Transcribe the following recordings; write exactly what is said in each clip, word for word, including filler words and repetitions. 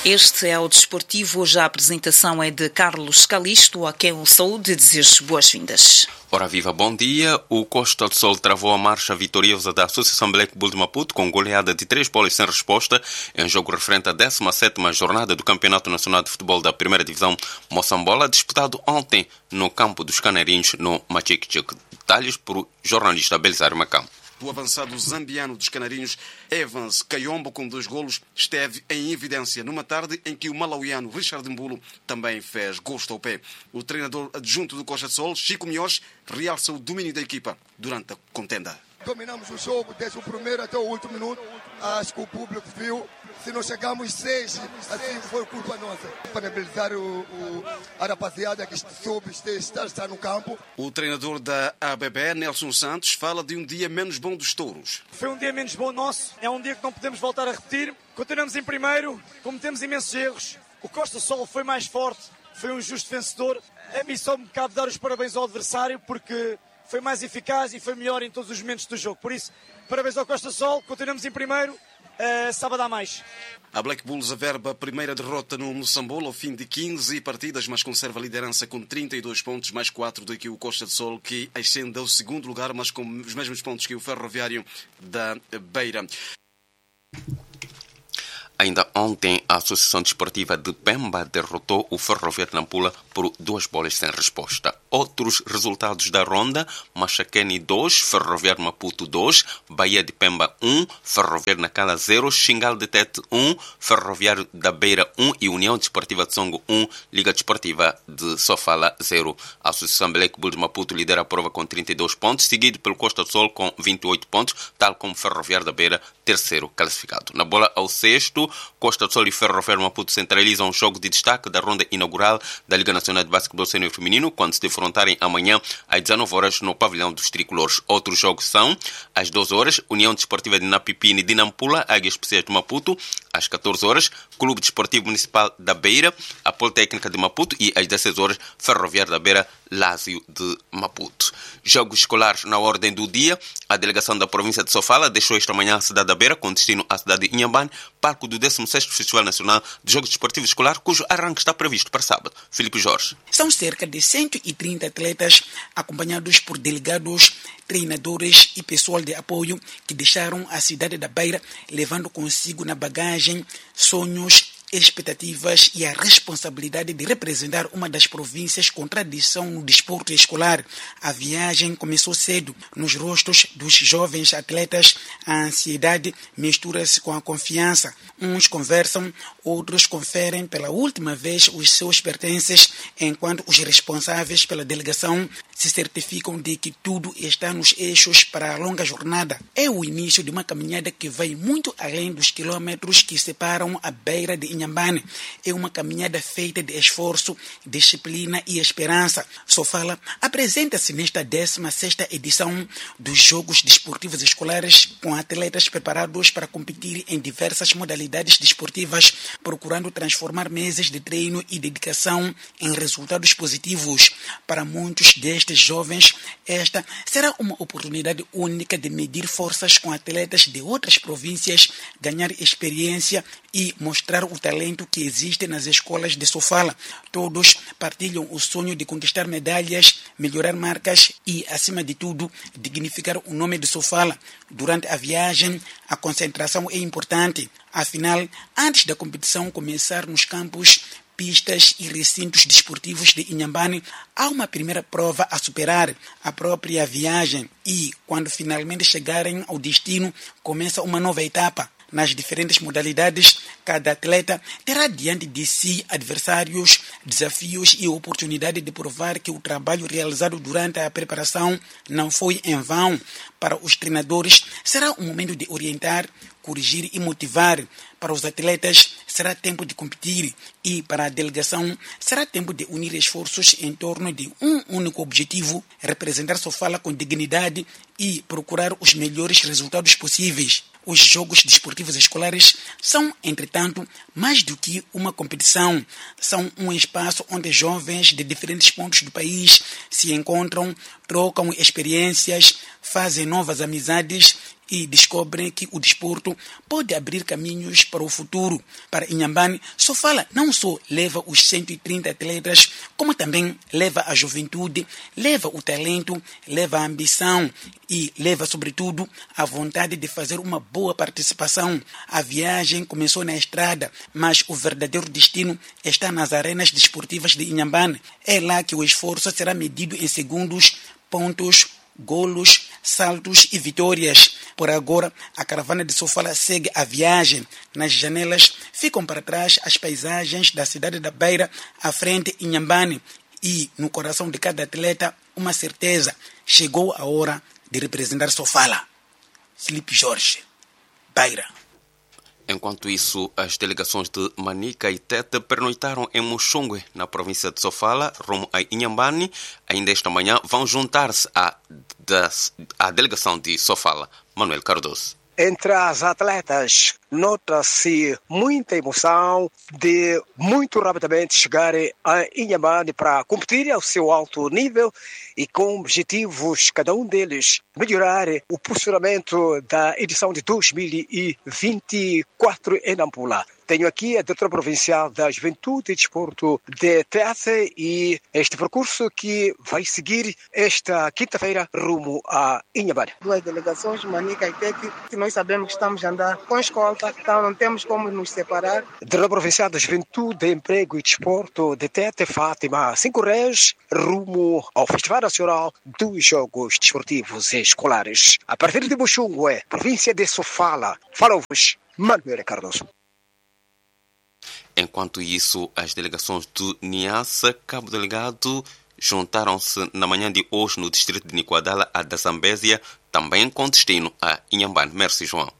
Este é o Desportivo. Hoje a apresentação é de Carlos Calisto, a quem o saúde desejo boas-vindas. Ora viva, bom dia. O Costa do Sol travou a marcha vitoriosa da Associação Black Bull de Maputo com goleada de três bolas sem resposta em jogo referente à décima sétima jornada do Campeonato Nacional de Futebol da Primeira Divisão Moçambola, disputado ontem no campo dos Canarinhos, no Machiquichic. Detalhes por o jornalista Belisário Macam. O avançado zambiano dos Canarinhos, Evans Kayombo, com dois golos, esteve em evidência numa tarde em que o malauiano Richard Mbulo também fez gosto ao pé. O treinador adjunto do Costa do Sol, Chico Mios, realça o domínio da equipa durante a contenda. Dominamos o jogo desde o primeiro até o último minuto. Acho que o público viu. Se não chegamos seis, assim foi culpa nossa. Parabenizar o, o, a rapaziada que soube estar, estar no campo. O treinador da A B B, Nelson Santos, fala de um dia menos bom dos touros. Foi um dia menos bom nosso. É um dia que não podemos voltar a repetir. Continuamos em primeiro, cometemos imensos erros. O Costa Sol foi mais forte, foi um justo vencedor. A mim só me cabe dar os parabéns ao adversário, porque foi mais eficaz e foi melhor em todos os momentos do jogo. Por isso, parabéns ao Costa Sol, continuamos em primeiro. Uh, sábado há mais. A Black Bulls averba a primeira derrota no Moçambola ao fim de quinze partidas, mas conserva a liderança com trinta e dois pontos, mais quatro do que o Costa do Sol, que ascende ao segundo lugar, mas com os mesmos pontos que o Ferroviário da Beira. Ainda ontem, a Associação Desportiva de Pemba derrotou o Ferroviário de Nampula por duas bolas sem resposta. Outros resultados da ronda: Machaquene dois, Ferroviário de Maputo dois, Bahia de Pemba um, Ferroviário de Nacala zero, Xingal de Tete um, Ferroviário da Beira um e União Desportiva de Songo um, Liga Desportiva de Sofala zero. A Associação Black Bull de Maputo lidera a prova com trinta e dois pontos, seguido pelo Costa do Sol com vinte e oito pontos, tal como Ferroviário da Beira, terceiro classificado. Na bola ao sexto, Costa do Sol e Ferroviário de Maputo centralizam o jogo de destaque da ronda inaugural da Liga Nacional de Basquetebol Sénior Feminino, quando se defrontarem amanhã às dezanove horas no pavilhão dos tricolores. Outros jogos são: às doze horas, União Desportiva de Napipini de Nampula, Águias Especiais de Maputo; às catorze horas, Clube Desportivo Municipal da Beira, a Politécnica de Maputo; e às dezesseis horas, Ferroviário da Beira, Lázio de Maputo. Jogos escolares na ordem do dia. A delegação da província de Sofala deixou esta manhã a cidade da Beira com destino à cidade de Inhambane, palco do décimo sexto Festival Nacional de Jogos Desportivos Escolar, cujo arranque está previsto para sábado. Filipe Jorge. São cerca de cento e trinta atletas acompanhados por delegados, treinadores e pessoal de apoio que deixaram a cidade da Beira levando consigo na bagagem sonhos, expectativas e a responsabilidade de representar uma das províncias com tradição no desporto escolar. A viagem começou cedo. Nos rostos dos jovens atletas, a ansiedade mistura-se com a confiança. Uns conversam, outros conferem pela última vez os seus pertences, enquanto os responsáveis pela delegação se certificam de que tudo está nos eixos para a longa jornada. É o início de uma caminhada que vai muito além dos quilômetros que separam a Beira de Inhambane. É uma caminhada feita de esforço, disciplina e esperança. Sofala apresenta-se nesta décima sexta edição dos Jogos Desportivos Escolares, com atletas preparados para competir em diversas modalidades desportivas, procurando transformar meses de treino e dedicação em resultados positivos. Para muitos destes jovens, esta será uma oportunidade única de medir forças com atletas de outras províncias, ganhar experiência e mostrar o talento que existe nas escolas de Sofala. Todos partilham o sonho de conquistar medalhas, melhorar marcas e, acima de tudo, dignificar o nome de Sofala. Durante a viagem, a concentração é importante. Afinal, antes da competição começar nos campos, pistas e recintos desportivos de Inhambane, há uma primeira prova a superar, a própria viagem, e, quando finalmente chegarem ao destino, começa uma nova etapa. Nas diferentes modalidades, cada atleta terá diante de si adversários, desafios e oportunidade de provar que o trabalho realizado durante a preparação não foi em vão. Para os treinadores, será um momento de orientar, corrigir e motivar. Para os atletas, será tempo de competir. E para a delegação, será tempo de unir esforços em torno de um único objetivo: representar Sofala com dignidade e procurar os melhores resultados possíveis. Os Jogos Desportivos Escolares são, entretanto, mais do que uma competição. São um espaço onde jovens de diferentes pontos do país se encontram, trocam experiências, fazem novas amizades e descobrem que o desporto pode abrir caminhos para o futuro. Para Inhambane, Sofala não só leva os cento e trinta atletas, como também leva a juventude, leva o talento, leva a ambição e leva, sobretudo, a vontade de fazer uma boa participação. A viagem começou na estrada, mas o verdadeiro destino está nas arenas desportivas de Inhambane. É lá que o esforço será medido em segundos, pontos, golos, saltos e vitórias. Por agora, a caravana de Sofala segue a viagem. Nas janelas ficam para trás as paisagens da cidade da Beira, à frente Inhambane. E no coração de cada atleta, uma certeza: chegou a hora de representar Sofala. Filipe Jorge, Beira. Enquanto isso, as delegações de Manica e Tete pernoitaram em Muxungwe, na província de Sofala, rumo a Inhambane. Ainda esta manhã vão juntar-se à, à delegação de Sofala. Manuel Cardoso. Entre as atletas, nota-se muita emoção de muito rapidamente chegarem a Inhambane para competir ao seu alto nível e com objetivos, cada um deles, melhorar o posicionamento da edição de dois mil e vinte e quatro em Nampula. Tenho aqui a diretora provincial da Juventude e Desporto de Tete e este percurso que vai seguir esta quinta-feira rumo a Inhambane. Duas delegações, Manica e Tete, que nós sabemos que estamos a andar com escolta, então não temos como nos separar. Diretora provincial da Juventude, Emprego e Desporto de Tete, Fátima Cinco Reis, rumo ao Festival Nacional dos Jogos Desportivos Escolares. A partir de Muxungwe, província de Sofala, fala-vos Manuel Cardoso. Enquanto isso, as delegações de Niassa, Cabo Delgado, juntaram-se na manhã de hoje no distrito de Niquadala, a da Zambésia, também com destino a Inhambane. Merci, João.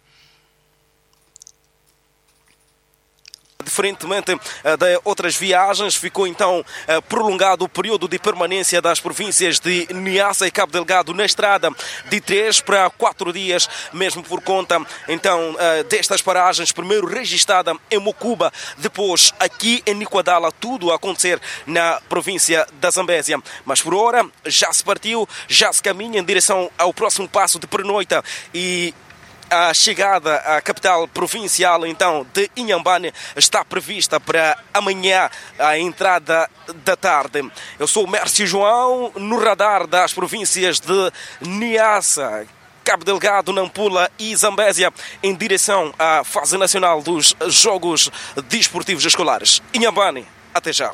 Diferentemente uh, de outras viagens, ficou então uh, prolongado o período de permanência das províncias de Niassa e Cabo Delgado na estrada de três para quatro dias, mesmo por conta então uh, destas paragens, primeiro registada em Mocuba, depois aqui em Niquadala, tudo a acontecer na província da Zambésia. Mas por hora já se partiu, já se caminha em direção ao próximo passo de pernoita e a chegada à capital provincial, então, de Inhambane está prevista para amanhã, a entrada da tarde. Eu sou o Mércio João, no radar das províncias de Niassa, Cabo Delgado, Nampula e Zambésia, em direção à fase nacional dos Jogos Desportivos Escolares. Inhambane, até já.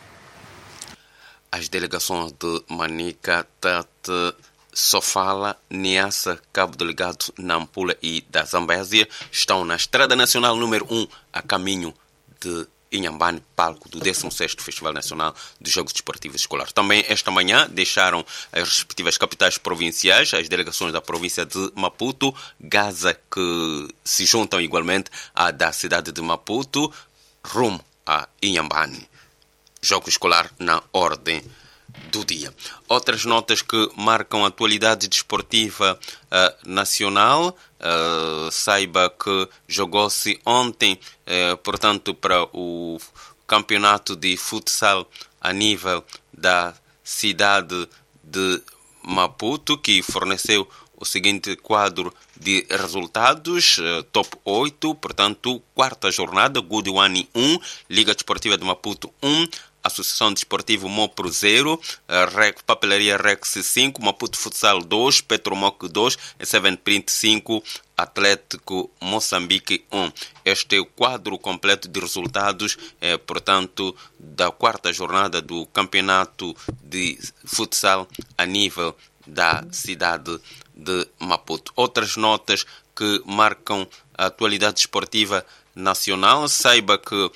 As delegações de Manica, Tete, Sofala, Niassa, Cabo Delgado, Nampula e da Zambésia estão na Estrada Nacional número um, a caminho de Inhambane, palco do décimo sexto Festival Nacional dos Jogos Desportivos Escolares. Também esta manhã deixaram as respectivas capitais provinciais, as delegações da província de Maputo, Gaza, que se juntam igualmente à da cidade de Maputo, rumo a Inhambane. Jogo escolar na ordem do dia. Outras notas que marcam a atualidade desportiva uh, nacional. Uh, saiba que jogou-se ontem, uh, portanto, para o campeonato de futsal a nível da cidade de Maputo, que forneceu o seguinte quadro de resultados: uh, top oito, portanto, quarta jornada, Goodiwani um, Liga Desportiva de Maputo um, Associação Desportiva Mopro zero, Rec, Papelaria Rex cinco, Maputo Futsal dois, Petromoc dois, Seven Print cinco, Atlético Moçambique um. Este é o quadro completo de resultados, eh, portanto, da quarta jornada do campeonato de futsal a nível da cidade de Maputo. Outras notas que marcam a atualidade esportiva nacional. Saiba que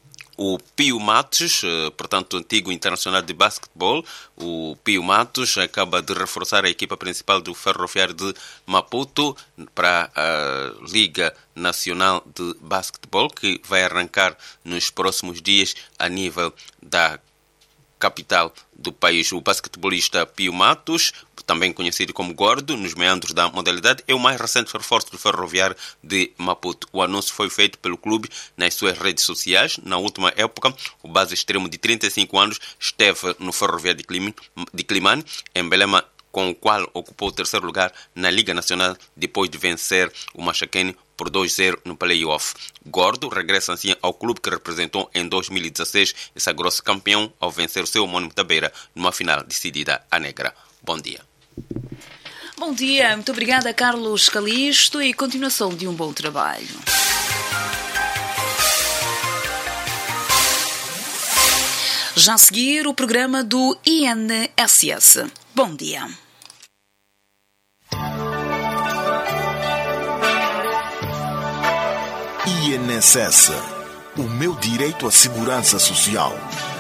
o Pio Matos, portanto, antigo internacional de basquetebol, o Pio Matos acaba de reforçar a equipa principal do Ferroviário de Maputo para a Liga Nacional de Basquetebol, que vai arrancar nos próximos dias a nível da capital do país. O basquetebolista Pio Matos, também conhecido como Gordo, nos meandros da modalidade, é o mais recente reforço do Ferroviário de Maputo. O anúncio foi feito pelo clube nas suas redes sociais. Na última época, o base extremo de trinta e cinco anos esteve no Ferroviário de Climane, emblema com o qual ocupou o terceiro lugar na Liga Nacional depois de vencer o Machakene por dois a zero no play-off. Gordo regressa assim ao clube que representou em dois mil e dezesseis e sagrou-se campeão ao vencer o seu homônimo da Beira numa final decidida à negra. Bom dia. Bom dia, muito obrigada Carlos Calisto e continuação de um bom trabalho. Já a seguir o programa do I N S S. Bom dia. I N S S, o meu direito à segurança social.